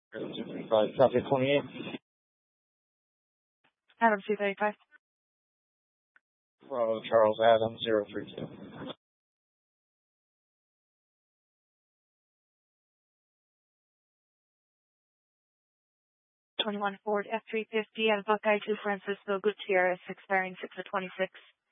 235, traffic 28. Adam 235. Bravo Charles Adam 032. 21 Ford F-350 at Buckeye to Francisco Gutierrez, expiring 6 of 26.